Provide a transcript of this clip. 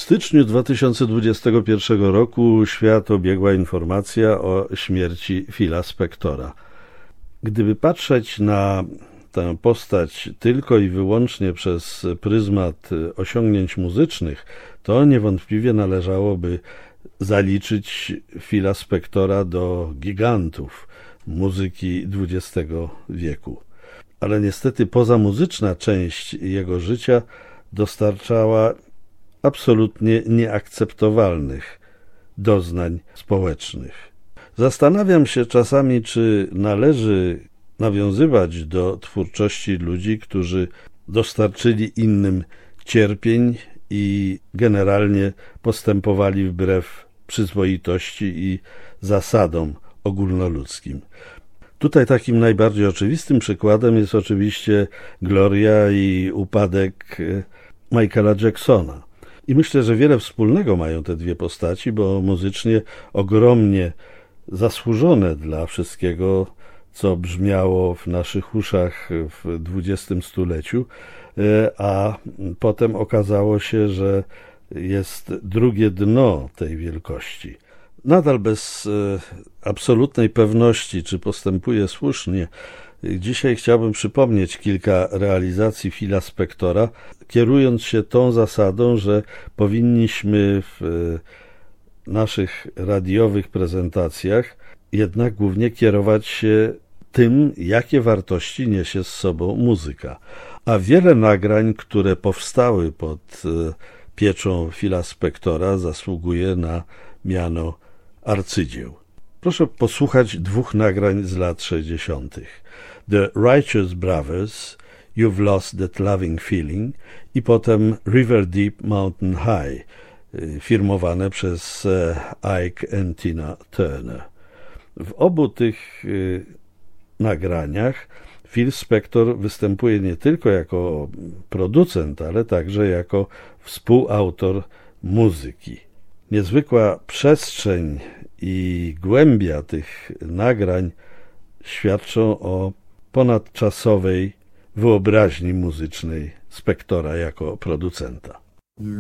styczniu 2021 roku świat obiegła informacja o śmierci Phila Spectora. Gdyby patrzeć na tę postać tylko i wyłącznie przez pryzmat osiągnięć muzycznych, to niewątpliwie należałoby zaliczyć Phila Spectora do gigantów muzyki XX wieku. Ale niestety pozamuzyczna część jego życia dostarczała absolutnie nieakceptowalnych doznań społecznych. Zastanawiam się czasami, czy należy nawiązywać do twórczości ludzi, którzy dostarczyli innym cierpień i generalnie postępowali wbrew przyzwoitości i zasadom ogólnoludzkim. Tutaj takim najbardziej oczywistym przykładem jest oczywiście gloria i upadek Michaela Jacksona. I myślę, że wiele wspólnego mają te dwie postaci, bo muzycznie ogromnie zasłużone dla wszystkiego, co brzmiało w naszych uszach w XX stuleciu, a potem okazało się, że jest drugie dno tej wielkości. Nadal bez absolutnej pewności, czy postępuje słusznie, dzisiaj chciałbym przypomnieć kilka realizacji Phila Spectora, kierując się tą zasadą, że powinniśmy w naszych radiowych prezentacjach jednak głównie kierować się tym, jakie wartości niesie z sobą muzyka. A wiele nagrań, które powstały pod pieczą Phila Spectora, zasługuje na miano arcydzieł. Proszę posłuchać dwóch nagrań z lat 60. The Righteous Brothers, You've Lost That Loving Feeling i potem River Deep Mountain High, firmowane przez Ike and Tina Turner. W obu tych nagraniach Phil Spector występuje nie tylko jako producent, ale także jako współautor muzyki. Niezwykła przestrzeń i głębia tych nagrań świadczą o ponadczasowej wyobraźni muzycznej Spectora jako producenta.